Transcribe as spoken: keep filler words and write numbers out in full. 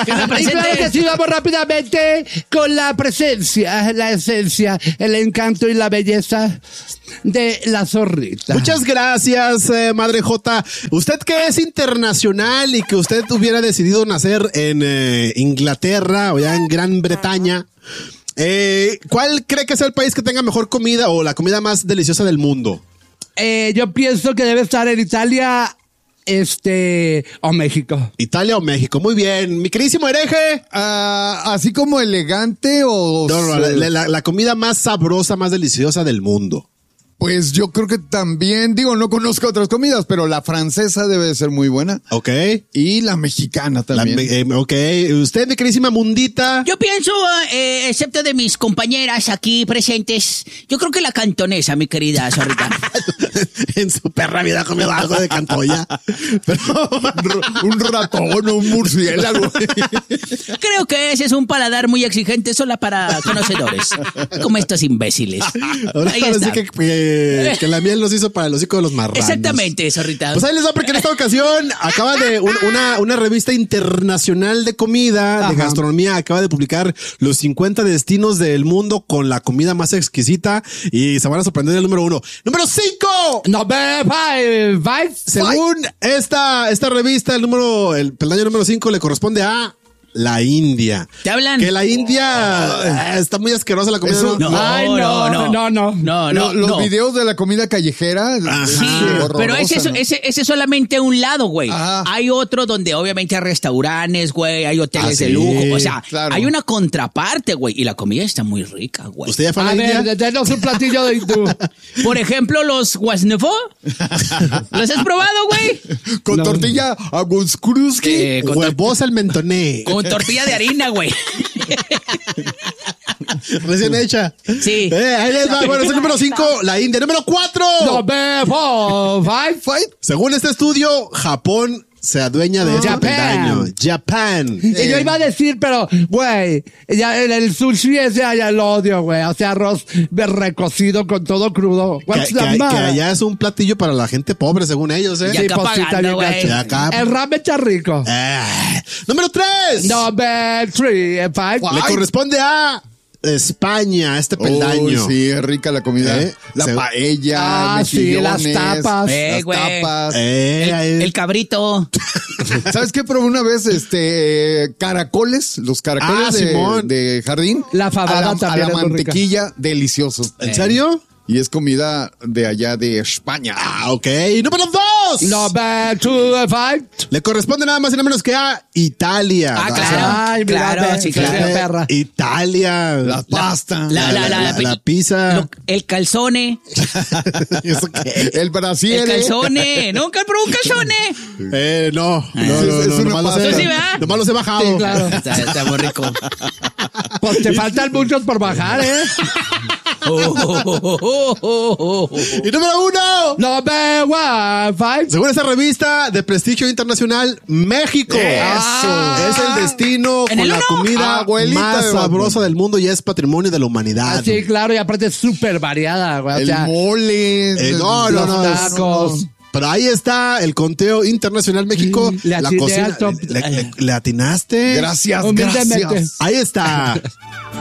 Que me presente. Y claro que sí, vamos rápidamente con la presencia, la esencia, el encanto y la belleza de la zorrita. Muchas gracias, eh, Madre J. Usted que es internacional y que usted hubiera decidido nacer en eh, Inglaterra o ya en Gran Bretaña, eh, ¿cuál cree que es el país que tenga mejor comida o la comida más deliciosa del mundo? Eh, yo pienso que debe estar en Italia, este, o México. Italia o México. Muy bien. Mi queridísimo hereje. Ah, así como elegante o... No, no, la, la, la comida más sabrosa, más deliciosa del mundo. Pues yo creo que también, digo, no conozco otras comidas, pero la francesa debe de ser muy buena. Ok. Y la mexicana también. La, eh, ok. Usted, mi queridísima Mundita. Yo pienso, eh, excepto de mis compañeras aquí presentes, yo creo que la cantonesa, mi querida zorrita. En su perra vida comió algo de cantoya. Pero... un ratón o un murciélago. Creo que ese es un paladar muy exigente solo para conocedores, como estos imbéciles. Ahora Ahí parece está. que, que, que la miel los hizo para el hocico de los marranos. Exactamente, zorrita. Pues ahí les va, porque en esta ocasión acaba de un, una, una revista internacional de comida, Ajá. de gastronomía, acaba de publicar los cincuenta destinos del mundo con la comida más exquisita y se van a sorprender el número uno. ¡Número cinco! No, ve, five, five. Según esta, esta revista, el número, el peldaño número cinco le corresponde a la India. ¿Te hablan? Que la India eh, está muy asquerosa la comida. Eso- ¿no? No, Ay, no, no, no, no, no. No, Lo- no, los no. videos de la comida callejera. Sí, pero ese, es- ese, ese es solamente un lado, güey. Ajá. Hay otro donde obviamente hay restaurantes, güey, hay hoteles Ah, de sí, lujo. O sea, claro. hay una contraparte, güey. Y la comida está muy rica, güey. ¿Usted ya fue a la A India? ver, denos un platillo de hindú. Por ejemplo, los guasnefo. ¿Los has probado, güey? Con No. tortilla a Guskuruski. Eh, con, tor- Huevos al mentoné. con tortilla de harina, güey. Recién hecha. Sí. Eh, ahí les va. Bueno, es el número cinco, la India. Número cuatro. No, ve, four, five, five. Según este estudio, Japón se adueña de este Japan. peldaño. Japan. Y yo iba a decir, pero, güey, ya el, el sushi ese allá lo odio, güey. O sea, arroz recocido con todo crudo. Que, What's que- the que matter? allá es un platillo para la gente pobre, según ellos, ¿eh? Y acá pues, sí, está pagando, bien güey. gacho. Y acá- El ramen está rico. Eh, número tres. Number three, eh, five. Le corresponde a España, este peldaño. Oh, sí, es rica la comida. Eh, La se- paella, Ah, sí, las mejillones, tapas. Eh, las güey. tapas. Eh, El, ahí- el cabrito. ¿Sabes qué? Probé una vez este caracoles, los caracoles Ah, de, Simón. de jardín. La fabada a la, también a la es muy rica. mantequilla, delicioso. ¿En serio? Y es comida de allá de España. Ah, ok. Número dos. Number two, eh, five. Le corresponde nada más y nada menos que a Italia. Ah, O sea, claro. Ay, mira, claro, ve, sí, qué claro. perra. Italia. La pasta. La, la, la, la- la- la pizza. lo- el calzone. ¿Eso qué? El Brasil. El calzone. ¿Nunca probó un calzone? Eh, no. No, Es- no, es no, una nomás los pasta. he- Sí, ¿verdad? nomás los he bajado. Sí, claro. Está, está muy rico. Pues te faltan muchos por bajar, ¿eh? Y número uno. Number one, five. Según esta revista de prestigio internacional, México Eso. es el destino ¿En con el la uno? comida Abuelita más de Batman. sabrosa del mundo y es patrimonio de la humanidad. Ah, sí, claro, y aparte es súper variada, güey. O El sea, mole. Eh, no, no, los no, es- tacos. Pero ahí está el conteo internacional México. Le la atiné cocina. al top. Le, le- le atinaste. Gracias, Humildemente. gracias. Ahí está.